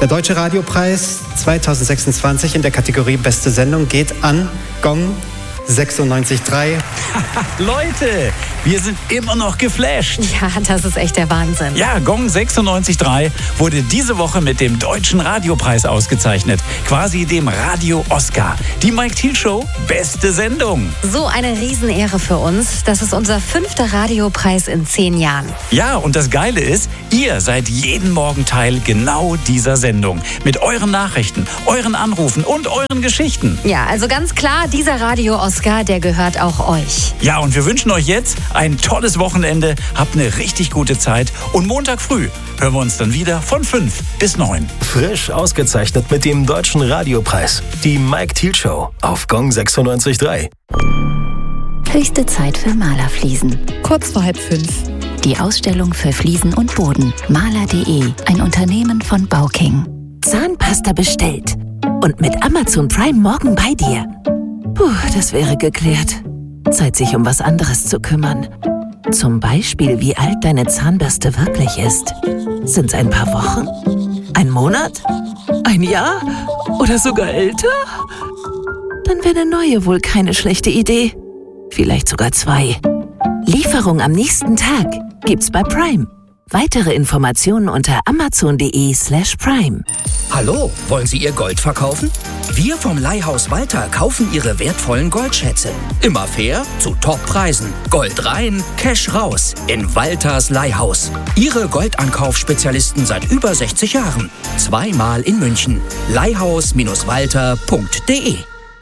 Der Deutsche Radiopreis 2026 in der Kategorie Beste Sendung geht an Gong 96.3. Leute, wir sind immer noch geflasht. Ja, das ist echt der Wahnsinn. Ja, Gong 96.3 wurde diese Woche mit dem Deutschen Radiopreis ausgezeichnet. Quasi dem Radio-Oscar. Die Mike Thiel Show, beste Sendung. So eine Riesenehre für uns. Das ist unser 5. Radiopreis in 10 Jahren. Ja, und das Geile ist, ihr seid jeden Morgen Teil genau dieser Sendung. Mit euren Nachrichten, euren Anrufen und euren Geschichten. Ja, also ganz klar, dieser Radio-Oscar, der gehört auch euch. Ja, und wir wünschen euch jetzt ein tolles Wochenende. Habt eine richtig gute Zeit. Und Montag früh hören wir uns dann wieder von 5 bis 9. Frisch ausgezeichnet mit dem Deutschen Radiopreis. Die Mike Thiel Show auf Gong 96.3. Höchste Zeit für Malerfliesen. Kurz vor 4:30. Die Ausstellung für Fliesen und Boden. Maler.de, ein Unternehmen von Bauking. Zahnpasta bestellt. Und mit Amazon Prime morgen bei dir. Puh, das wäre geklärt. Zeit, sich um was anderes zu kümmern. Zum Beispiel, wie alt deine Zahnbürste wirklich ist. Sind's ein paar Wochen? Ein Monat? Ein Jahr? Oder sogar älter? Dann wäre eine neue wohl keine schlechte Idee. Vielleicht sogar 2. Lieferung am nächsten Tag gibt's bei Prime. Weitere Informationen unter amazon.de/prime. Hallo, wollen Sie Ihr Gold verkaufen? Wir vom Leihhaus Walter kaufen Ihre wertvollen Goldschätze. Immer fair, zu Toppreisen. Gold rein, Cash raus. In Walters Leihhaus. Ihre Goldankaufspezialisten seit über 60 Jahren. 2-mal in München. Leihhaus-walter.de.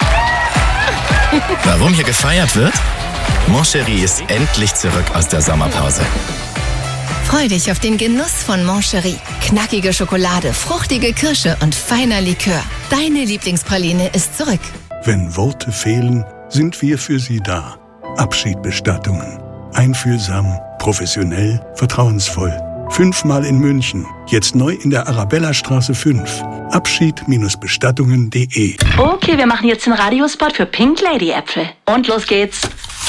Warum hier gefeiert wird? Moncherie ist endlich zurück aus der Sommerpause. Freu dich auf den Genuss von Moncherie. Knackige Schokolade, fruchtige Kirsche und feiner Likör. Deine Lieblingspraline ist zurück. Wenn Worte fehlen, sind wir für Sie da. Abschiedbestattungen. Einfühlsam, professionell, vertrauensvoll. 5-mal in München. Jetzt neu in der Arabellastraße 5. Abschied-bestattungen.de. Okay, wir machen jetzt den Radiospot für Pink Lady Äpfel. Und los geht's.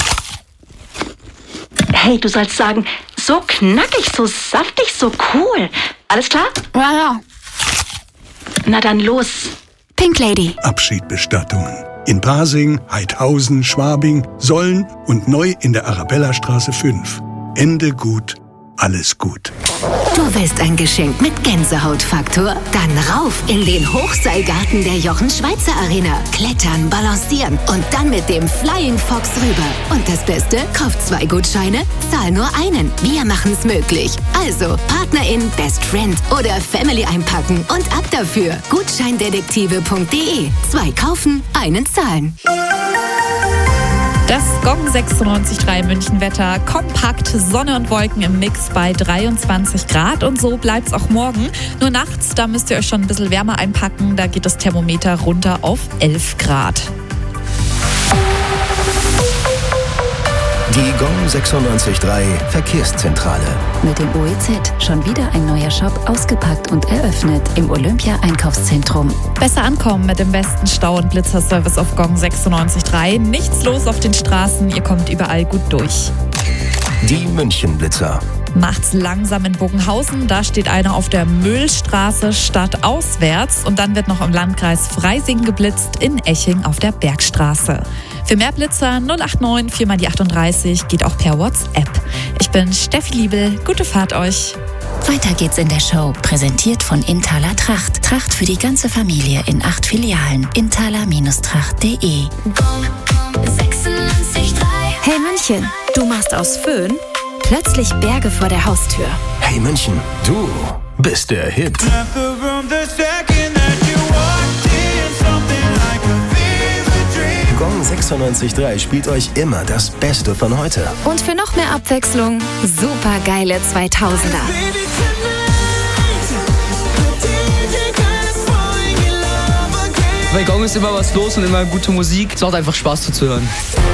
Hey, du sollst sagen, so knackig, so saftig, so cool. Alles klar? Ja. Na dann los. Pink Lady. Abschiedbestattungen. In Pasing, Heidhausen, Schwabing, Solln und neu in der Arabellastraße 5. Ende gut, alles gut. Du willst ein Geschenk mit Gänsehautfaktor? Dann rauf in den Hochseilgarten der Jochen-Schweizer Arena. Klettern, balancieren und dann mit dem Flying Fox rüber. Und das Beste, kauf 2 Gutscheine, zahl nur einen. Wir machen's möglich. Also, Partnerin, Best Friend oder Family einpacken und ab dafür. Gutscheindetektive.de. 2 kaufen, einen zahlen. Das Gong 96.3 München-Wetter. Kompakt, Sonne und Wolken im Mix bei 23 Grad. Und so bleibt es auch morgen. Nur nachts, da müsst ihr euch schon ein bisschen wärmer einpacken. Da geht das Thermometer runter auf 11 Grad. Die Gong 96.3 Verkehrszentrale. Mit dem OEZ schon wieder ein neuer Shop ausgepackt und eröffnet im Olympia-Einkaufszentrum. Besser ankommen mit dem besten Stau- und Blitzerservice auf Gong 96.3. Nichts los auf den Straßen, ihr kommt überall gut durch. Die München-Blitzer. Macht's langsam in Bogenhausen. Da steht einer auf der Mühlstraße stadtauswärts. Und dann wird noch im Landkreis Freising geblitzt, in Eching auf der Bergstraße. Für mehr Blitzer 089 4 mal die 38 geht auch per WhatsApp. Ich bin Steffi Liebel. Gute Fahrt euch. Weiter geht's in der Show. Präsentiert von Inthaler Tracht. Tracht für die ganze Familie in 8 Filialen. Inthaler-tracht.de. Hey München, du machst aus Föhn plötzlich Berge vor der Haustür. Hey München, du bist der Hit. Gong 96.3 spielt euch immer das Beste von heute. Und für noch mehr Abwechslung, super geile 2000er. Bei Gong ist immer was los und immer gute Musik. Es macht einfach Spaß zuzuhören.